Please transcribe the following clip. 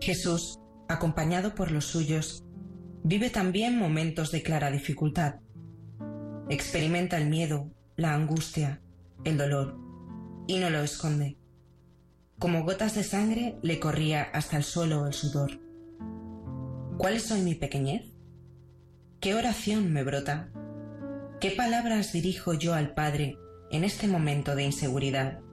Jesús, acompañado por los suyos, vive también momentos de clara dificultad. Experimenta el miedo, la angustia, el dolor, y no lo esconde. Como gotas de sangre le corría hasta el suelo el sudor. ¿Cuál es hoy mi pequeñez? ¿Qué oración me brota? ¿Qué palabras dirijo yo al Padre en este momento de inseguridad?